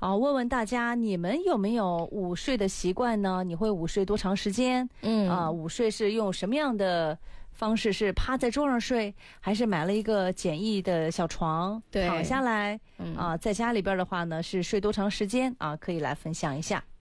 好，问问大家，你们有没有午睡的习惯呢？你会午睡多长时间？午睡是用什么样的方式？是趴在桌上睡，还是买了一个简易的小床躺下来？在家里边的话呢，是睡多长时间啊？可以来分享一下。